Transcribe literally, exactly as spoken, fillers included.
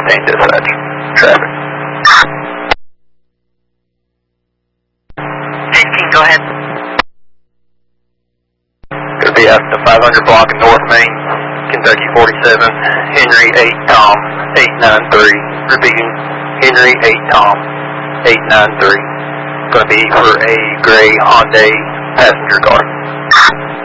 fifteen dispatch. Traffic. fifteen, go ahead. Gonna be after the five hundred block in North Main, Kentucky forty-seven, Henry eight Tom, eight nine three. Repeating, Henry eight Tom, eight nine three. Gonna be for a gray Hyundai passenger car.